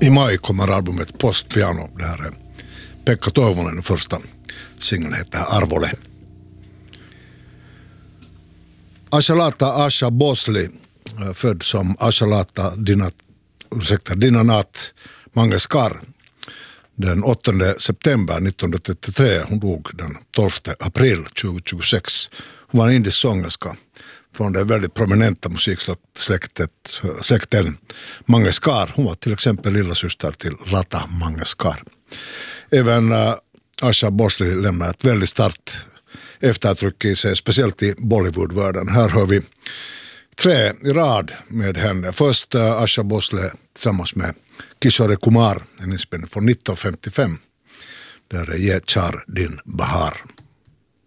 I maj kommer albumet Post Piano. Det här är Pekka Toivonen, den första singeln heter Arvole. Ashalata Asha Bosli, född som Ashalata Dinanat Mangeshkar den 8 september 1933. Hon dog den 12 april 2026. Hon var en indisk sångerska från det väldigt prominenta musiksläkten Mangeshkar. Hon var till exempel lilla syster till Lata Mangeshkar. Även Asha Bosli lämnar ett väldigt starkt eftertryck i sig, speciellt i Bollywoodvärlden. Här hör vi 3 i rad med henne. Först Asha Bosli tillsammans med Kishore Kumar, en inspelning från 1955. Där är Ye Char Din Bahar.